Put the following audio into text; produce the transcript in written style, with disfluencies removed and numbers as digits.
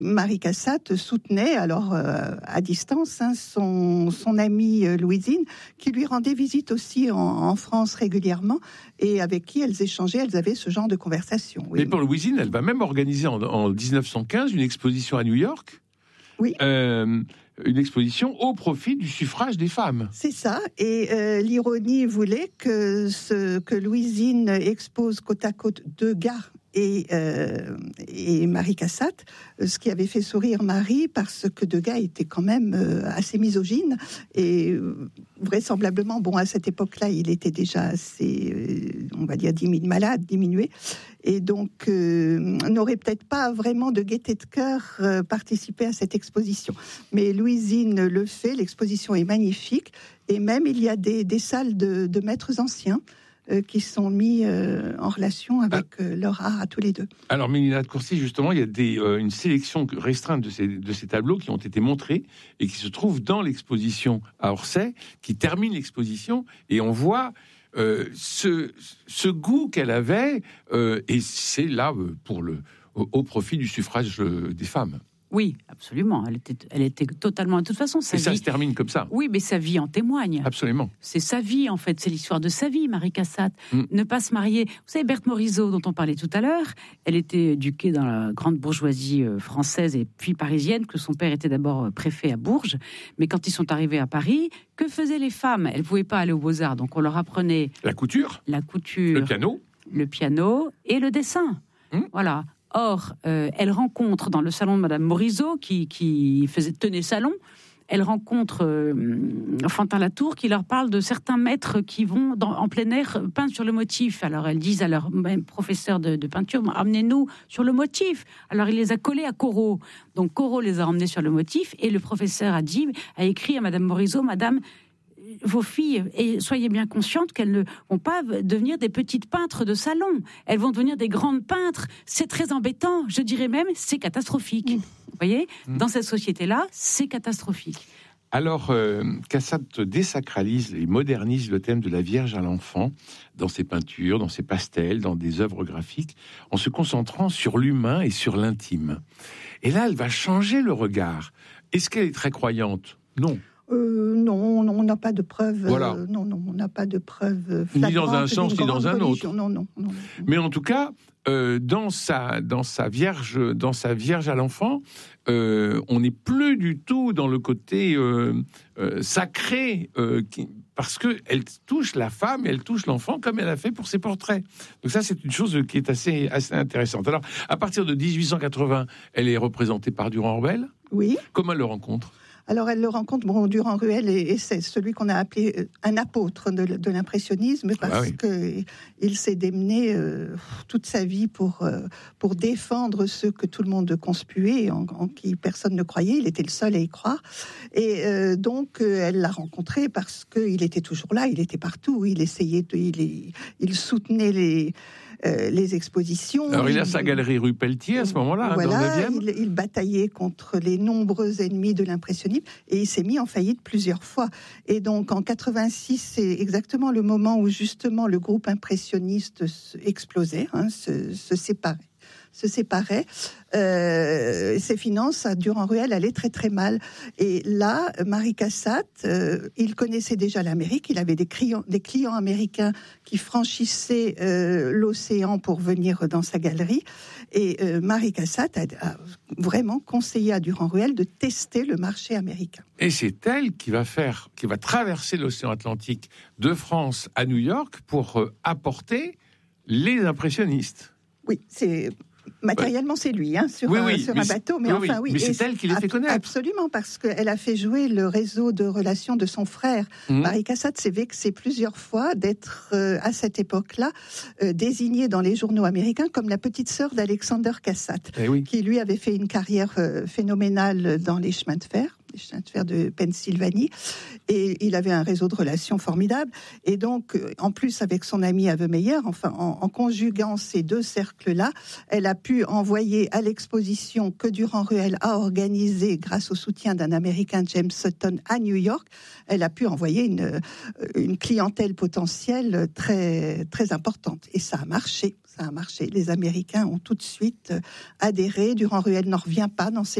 Marie Cassatt soutenait, alors à distance, son amie Louisine, qui lui rendait visite aussi en France régulièrement, et avec qui elles échangeaient, elles avaient ce genre de conversation. Oui. Mais pour Louisine, elle va même organiser en 1915 une exposition à New York. Oui. Une exposition au profit du suffrage des femmes. C'est ça, et l'ironie voulait que Louisine expose côte à côte deux gars et Marie Cassatt, ce qui avait fait sourire Marie, parce que Degas était quand même assez misogyne, et vraisemblablement, à cette époque-là, il était déjà assez, on va dire, diminué, et donc n'aurait peut-être pas vraiment de gaieté de cœur participé à cette exposition. Mais Louisine le fait, l'exposition est magnifique, et même il y a des salles de maîtres anciens qui sont mis en relation avec leur art à tous les deux. Alors, Mélina de Courcy, justement, il y a une sélection restreinte de ces tableaux qui ont été montrés et qui se trouvent dans l'exposition à Orsay, qui termine l'exposition, et on voit ce goût qu'elle avait, et c'est là au profit du suffrage des femmes. Oui, absolument. Elle était totalement... De toute façon, ça se termine comme ça. Oui, mais sa vie en témoigne. Absolument. C'est sa vie, en fait. C'est l'histoire de sa vie, Marie Cassatt. Ne pas se marier... Vous savez, Berthe Morisot, dont on parlait tout à l'heure, elle était éduquée dans la grande bourgeoisie française et puis parisienne, que son père était d'abord préfet à Bourges. Mais quand ils sont arrivés à Paris, que faisaient les femmes ? Elles ne pouvaient pas aller aux Beaux-Arts, donc on leur apprenait... La couture, le piano et le dessin. Voilà. Or, elle rencontre dans le salon de Madame Morisot, qui tenait salon, elle rencontre Fantin Latour, qui leur parle de certains maîtres qui vont en plein air peindre sur le motif. Alors, elles disent à leur même professeur de peinture, amenez-nous sur le motif. Alors, il les a collés à Corot. Donc, Corot les a emmenés sur le motif, et le professeur a écrit à Madame Morisot, Madame, vos filles, et soyez bien conscientes qu'elles ne vont pas devenir des petites peintres de salon. Elles vont devenir des grandes peintres. C'est très embêtant. Je dirais même, c'est catastrophique. Vous voyez, dans cette société-là, c'est catastrophique. Alors, Cassatt désacralise et modernise le thème de la Vierge à l'enfant dans ses peintures, dans ses pastels, dans des œuvres graphiques, en se concentrant sur l'humain et sur l'intime. Et là, elle va changer le regard. Est-ce qu'elle est très croyante ? Non. Non, on n'a pas de preuves. Voilà. Non, on n'a pas de preuves. Ni dans un sens, ni dans un autre. Non. Mais en tout cas, dans sa Vierge à l'enfant, on n'est plus du tout dans le côté sacré, parce que elle touche la femme, et elle touche l'enfant comme elle a fait pour ses portraits. Donc ça, c'est une chose qui est assez intéressante. Alors, à partir de 1880, elle est représentée par Durand-Ruel. Oui. Comment elle le rencontre ? Alors, elle le rencontre, Durand-Ruel est c'est celui qu'on a appelé un apôtre de l'impressionnisme, parce qu'il s'est démené toute sa vie pour défendre ceux que tout le monde conspuait, en qui personne ne croyait. Il était le seul à y croire. Et donc, elle l'a rencontré parce qu'il était toujours là, il était partout. Il essayait, il soutenait les expositions. Alors, il a sa galerie rue Pelletier à ce moment-là, voilà, dans le 9e. Il bataillait contre les nombreux ennemis de l'impressionnisme, et il s'est mis en faillite plusieurs fois. Et donc, en 86, c'est exactement le moment où, justement, le groupe impressionniste explosait, se séparait. Ses finances à Durand-Ruel allaient très très mal. Et là, Marie Cassatt, il connaissait déjà l'Amérique, il avait des clients américains qui franchissaient l'océan pour venir dans sa galerie. Et Marie Cassatt a vraiment conseillé à Durand-Ruel de tester le marché américain. Et c'est elle qui va traverser l'océan Atlantique de France à New York pour apporter les impressionnistes. Oui, matériellement, c'est lui, sur un bateau, mais c'est elle qui les fait connaître. Absolument, parce qu'elle a fait jouer le réseau de relations de son frère. Marie Cassatt s'est vexée plusieurs fois d'être, à cette époque-là, désignée dans les journaux américains comme la petite sœur d'Alexander Cassatt, qui lui avait fait une carrière phénoménale dans les chemins de fer de Pennsylvanie, et il avait un réseau de relations formidable. Et donc, en plus, avec son ami Havemeyer, en conjuguant ces deux cercles-là, elle a pu envoyer à l'exposition que Durand-Ruel a organisée grâce au soutien d'un Américain, James Sutton, à New York. Elle a pu envoyer une clientèle potentielle très, très importante. Et ça a marché. ça a marché. Les Américains ont tout de suite adhéré. Durand-Ruel n'en revient pas dans ses